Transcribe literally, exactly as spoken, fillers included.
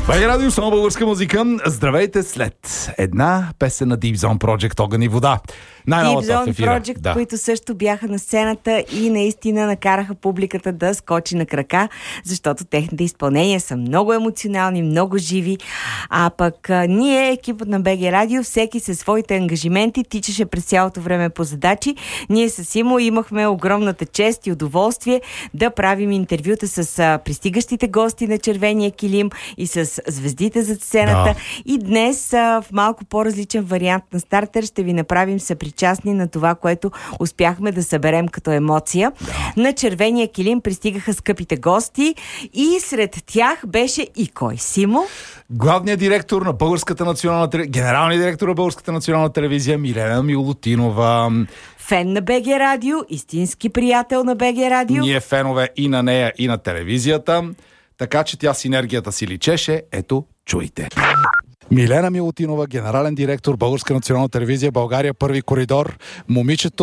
БГ Радио, само българска музика. Здравейте след една песен на Deep Zone Project "Огън и вода". Най-новата Deep в Zone ефира. Project, Да. които също бяха на сцената и наистина накараха публиката да скочи на крака, защото техните изпълнения са много емоционални, много живи. А пък а, ние, екипът на БГ Радио, всеки със своите ангажименти тичаше през цялото време по задачи. Ние с Симо имахме огромната чест и удоволствие да правим интервюта с а, пристигащите гости на червения килим и с звездите зад сцената. Да. И днес а, в малко по-различен вариант на стартер ще ви направим съпричастни на това, което успяхме да съберем като емоция. Да. На червения килим пристигаха скъпите гости и сред тях беше и кой? Симо? Главният директор на Българската национална телевизия, генералният директор на Българската национална телевизия Милена Милутинова. Фен на БГ Радио, истински приятел на БГ Радио. Ние фенове и на нея, и на телевизията. Така че тя синергията си личеше. Ето, чуйте. Милена Милутинова, генерален директор Българска национална телевизия, България, първи коридор. Момичето